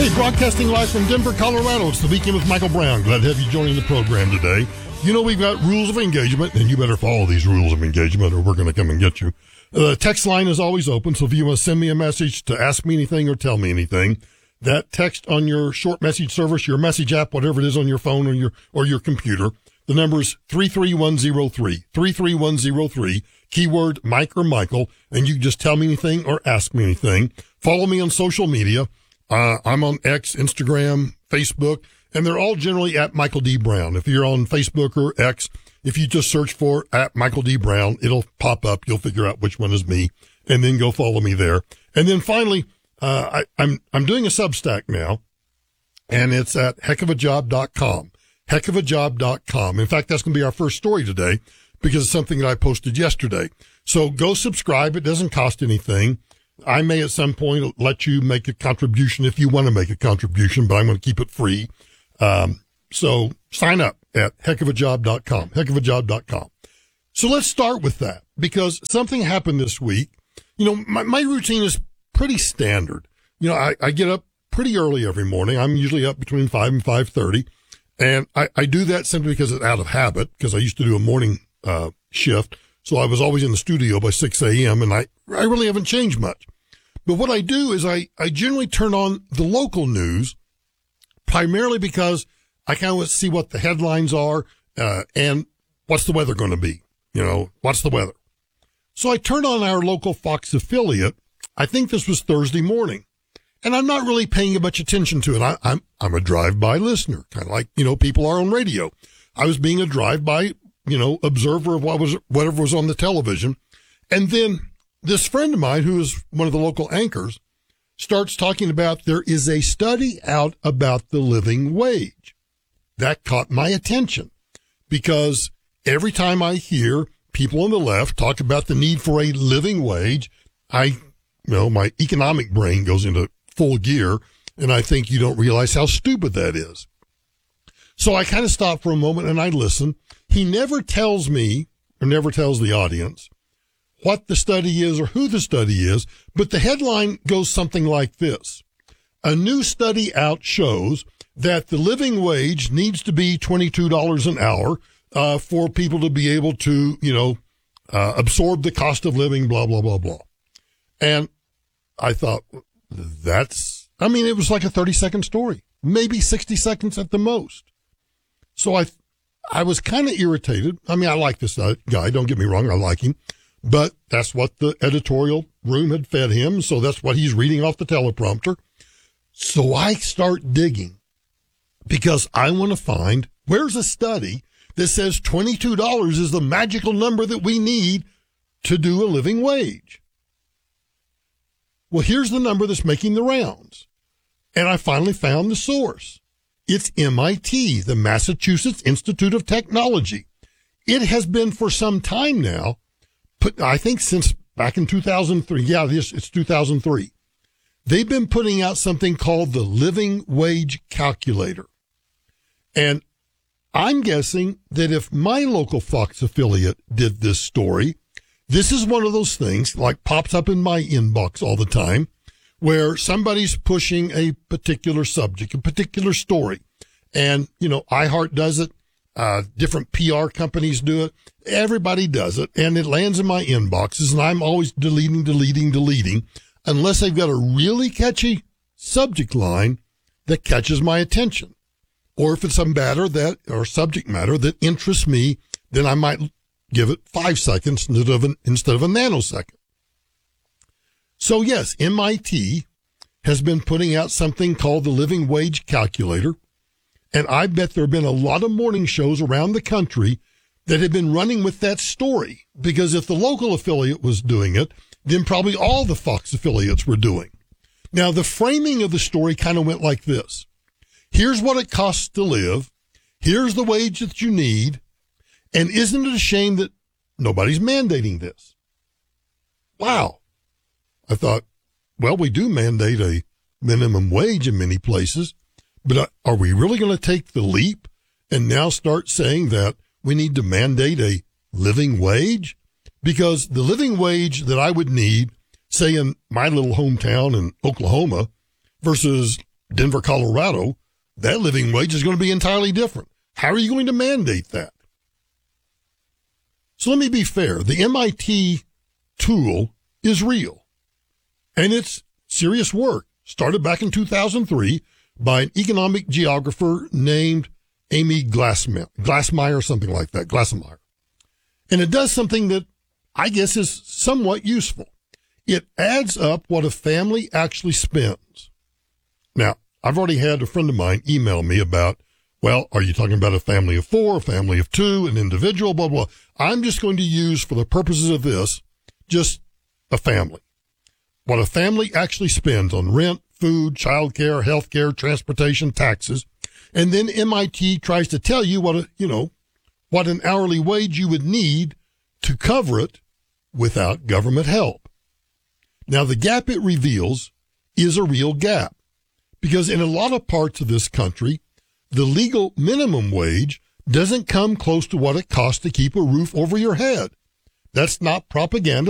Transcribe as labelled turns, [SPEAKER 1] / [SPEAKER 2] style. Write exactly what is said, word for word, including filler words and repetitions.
[SPEAKER 1] Hey, broadcasting live from Denver, Colorado. It's the Weekend with Michael Brown. Glad to have you joining the program today. You know we've got rules of engagement, and you better follow these rules of engagement or we're going to come and get you. The uh, text line is always open, so if you want to send me a message to ask me anything or tell me anything, that text on your short message service, your message app, whatever it is on your phone or your or your computer, the number is three three one zero three, three three one zero three, keyword Mike or Michael, and you can just tell me anything or ask me anything. Follow me on social media. Uh, I'm on X, Instagram, Facebook, and they're all generally at Michael D. Brown. If you're on Facebook or X, if you just search for at Michael D. Brown, it'll pop up. You'll figure out which one is me, and then go follow me there. And then finally, uh, I, I'm, I'm doing a Substack now, and it's at heck of a job dot com. heck of a job dot com. In fact, that's going to be our first story today because it's something that I posted yesterday. So go subscribe. It doesn't cost anything. I may at some point let you make a contribution if you want to make a contribution, but I'm going to keep it free. Um, so sign up at heck of a job dot com, heck of a job dot com. So let's start with that because something happened this week. You know, my, my routine is pretty standard. You know, I, I get up pretty early every morning. I'm usually up between five and five thirty. And I, I do that simply because it's out of habit because I used to do a morning, uh, shift. So I was always in the studio by six a.m. and I, I really haven't changed much. But what I do is I, I generally turn on the local news primarily because I kind of want to see what the headlines are, uh, and what's the weather going to be? You know, what's the weather? So I turned on our local Fox affiliate. I think this was Thursday morning and I'm not really paying much attention to it. I, I'm, I'm a drive-by listener, kind of like, you know, people are on radio. I was being a drive-by, you know, observer of what was, whatever was on the television. And then this friend of mine, who is one of the local anchors, starts talking about there is a study out about the living wage. That caught my attention because every time I hear people on the left talk about the need for a living wage, I, you know, my economic brain goes into full gear and I think you don't realize how stupid that is. So I kind of stop for a moment and I listen. He never tells me or never tells the audience what the study is or who the study is, but the headline goes something like this. A new study out shows that the living wage needs to be twenty-two dollars an hour, uh, for people to be able to, you know, uh, absorb the cost of living, blah, blah, blah, blah. And I thought that's, I mean, it was like a thirty second story, maybe sixty seconds at the most. So I, I was kind of irritated. I mean, I like this guy. Don't get me wrong. I like him. But that's what the editorial room had fed him, so that's what he's reading off the teleprompter. So I start digging because I want to find where's a study that says twenty-two dollars is the magical number that we need to do a living wage. Well, here's the number that's making the rounds. And I finally found the source. It's M I T, the Massachusetts Institute of Technology. It has been for some time now, put, I think since back in two thousand three. Yeah, this, it's two thousand three. They've been putting out something called the Living Wage Calculator. And I'm guessing that if my local Fox affiliate did this story, this is one of those things like pops up in my inbox all the time where somebody's pushing a particular subject, a particular story. And, you know, iHeart does it. Uh, different P R companies do it. Everybody does it. And it lands in my inboxes and I'm always deleting, deleting, deleting unless they've got a really catchy subject line that catches my attention. Or if it's some matter that, or subject matter that interests me, then I might give it five seconds instead of an, instead of a nanosecond. So yes, M I T has been putting out something called the Living Wage Calculator. And I bet there have been a lot of morning shows around the country that have been running with that story. Because if the local affiliate was doing it, then probably all the Fox affiliates were doing. Now, the framing of the story kind of went like this. Here's what it costs to live. Here's the wage that you need. And isn't it a shame that nobody's mandating this? Wow. I thought, well, we do mandate a minimum wage in many places, but are we really going to take the leap and now start saying that we need to mandate a living wage? Because the living wage that I would need, say in my little hometown in Oklahoma versus Denver, Colorado, that living wage is going to be entirely different. How are you going to mandate that? So let me be fair. The M I T tool is real, and it's serious work. Started back in two thousand three by an economic geographer named Amy Glassmeyer, Glassmeyer, something like that, Glassmeyer. And it does something that I guess is somewhat useful. It adds up what a family actually spends. Now, I've already had a friend of mine email me about, well, are you talking about a family of four, a family of two, an individual, blah, blah. I'm just going to use, for the purposes of this, just a family. What a family actually spends on rent, food, childcare, healthcare, transportation, taxes. And then M I T tries to tell you what a, you know, what an hourly wage you would need to cover it without government help. Now, the gap it reveals is a real gap, because in a lot of parts of this country, the legal minimum wage doesn't come close to what it costs to keep a roof over your head. That's not propaganda.